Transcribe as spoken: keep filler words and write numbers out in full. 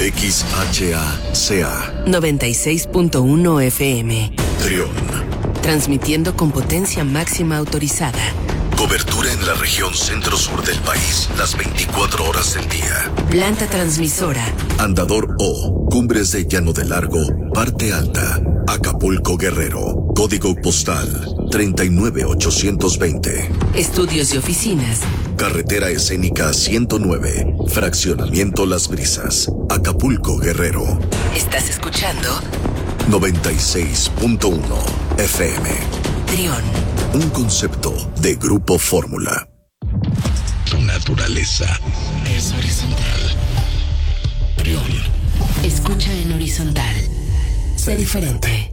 X H A C A noventa y seis punto uno F M. Trión. Transmitiendo con potencia máxima autorizada. Cobertura en la región centro-sur del país, las veinticuatro horas del día. Planta transmisora. Andador O, Cumbres de Llano de Largo, Parte Alta, Acapulco, Guerrero. Código postal treinta y nueve ochocientos veinte. Estudios y oficinas. Carretera escénica ciento nueve, Fraccionamiento Las Brisas, Acapulco, Guerrero. ¿Estás escuchando? noventa y seis punto uno F M. Trión. Un concepto de Grupo Fórmula. Tu naturaleza es horizontal. Trión. Escucha en horizontal. Sé diferente.